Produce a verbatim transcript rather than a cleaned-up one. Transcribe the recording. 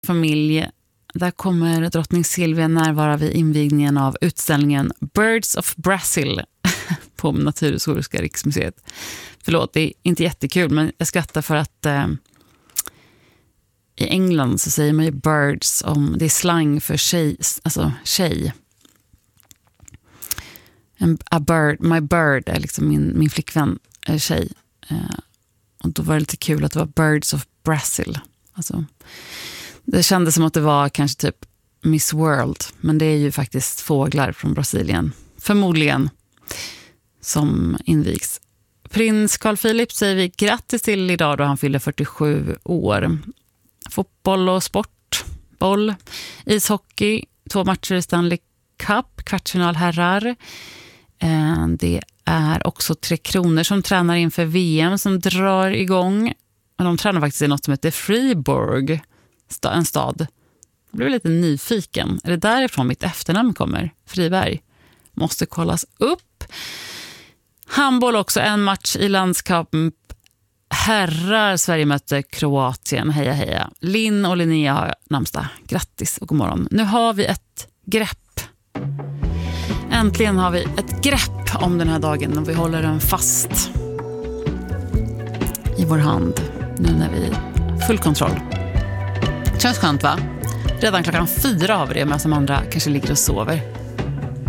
familj. Där kommer drottning Silvia närvara vid invigningen av utställningen Birds of Brazil på Naturhistoriska riksmuseet. Förlåt, det är inte jättekul, men jag skrattar för att eh, i England så säger man ju birds om, det är slang för tjej, alltså tjej. En, a bird, my bird är liksom min, min flickvän, är tjej. Eh, och då var det lite kul att det var Birds of Brazil. Alltså, det kändes som att det var kanske typ Miss World, men det är ju faktiskt fåglar från Brasilien, förmodligen, som invigs. Prins Carl Philip säger vi grattis till idag då han fyller fyrtiosju år. Fotboll och sport, boll, ishockey, två matcher i Stanley Cup, kvartsfinal herrar. Det är också Tre Kronor som tränar inför V M som drar igång. Och de tränar faktiskt i något som heter Fribourg, en stad. Jag blev lite nyfiken. Är det därifrån mitt efternamn kommer? Friberg. Måste kollas upp. Handboll också, en match i landskamp. Herrar, Sverige möter Kroatien. Heja, heja. Linn och Linnea har namnsdag. Grattis och god morgon. Nu har vi ett grepp. Äntligen har vi ett grepp om den här dagen och vi håller den fast i vår hand nu när vi har full kontroll. Känns skönt, va? Redan klockan fyra har vi det, men som andra kanske ligger och sover.